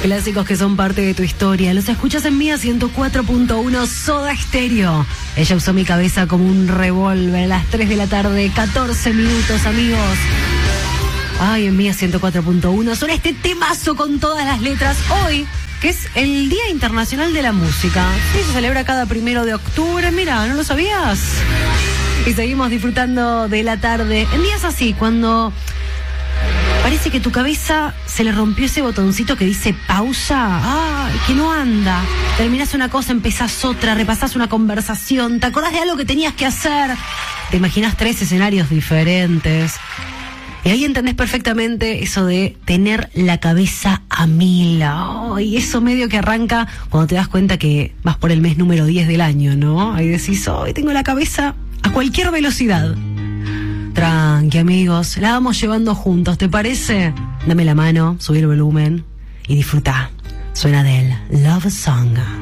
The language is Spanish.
Clásicos que son parte de tu historia. Los escuchas en Mía 104.1 Soda Stereo. Ella usó mi cabeza como un revólver a las 3 de la tarde, 14 minutos, amigos. Ay, en Mía 104.1 suena este temazo con todas las letras. Hoy, que es el Día Internacional de la Música. Sí, se celebra cada 1 de octubre. Mira, ¿no lo sabías? Y seguimos disfrutando de la tarde. En días así, cuando parece que tu cabeza se le rompió ese botoncito que dice pausa. ¡Ay, que no anda! Terminás una cosa, empezás otra, repasás una conversación, te acordás de algo que tenías que hacer. Te imaginás 3 escenarios diferentes. Y ahí entendés perfectamente eso de tener la cabeza a 1000. Y eso medio que arranca cuando te das cuenta que vas por el mes número 10 del año, ¿no? Ahí decís, hoy tengo la cabeza a cualquier velocidad. Tranqui, amigos, la vamos llevando juntos, ¿te parece? Dame la mano, subí el volumen y disfrutá. Suena del Love Song.